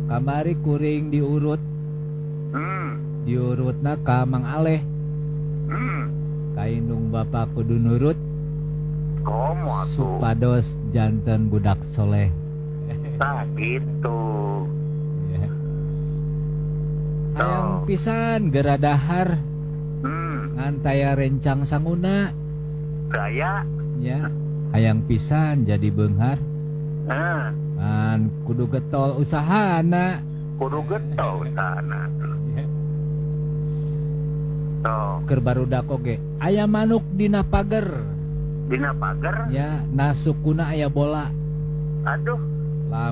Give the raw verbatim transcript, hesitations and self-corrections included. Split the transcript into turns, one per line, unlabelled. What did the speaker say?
kamari kuring diurut
hmm.
diurutna ka Mang Aleh
hmm.
kainung bapak kudu nurut
Komo atuh
supados janten budak soleh.
Tah gitu.
Ya.
Tuh.
Hayang pisan geradahar
Hmm.
ngan taya rencang sanguna
Gaya.
ya. Hayang pisan jadi beunghar
Eh.
kan kudu getol usahana.
Kudu getol sana.
Ya.
Tuh.
Keur barudak oge aya manuk dina pager
Dina pagar.
ya nasukuna aya bola.
Aduh.